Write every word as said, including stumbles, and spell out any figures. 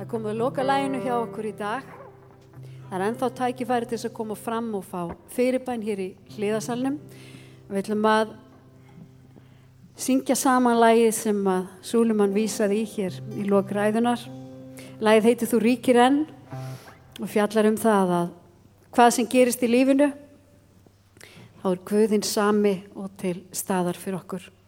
Það er komið að loka laginu hjá okkur í dag. Það er ennþá tækifæri til þess að koma fram og fá fyrirbæn hér í hliðarsalnum. Við ætlum að syngja saman lagið sem að Súleiman vísaði í hér í lok ræðunar. Lagið heitir Þú ríkir enn og fjallar um það að hvað sem gerist í lífinu, þá er Guðinn sami og til staðar fyrir okkur.